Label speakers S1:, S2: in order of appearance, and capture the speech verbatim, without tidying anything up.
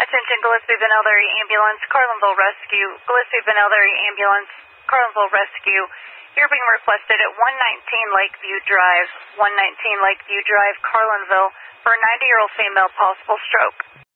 S1: Attention Gillespie Van Ellery Ambulance, Carlinville Rescue. Gillespie Van Ellery Ambulance, Carlinville Rescue. You're being requested at one nineteen Lakeview Drive, one nineteen Lakeview Drive, Carlinville, for a ninety-year-old female, possible stroke.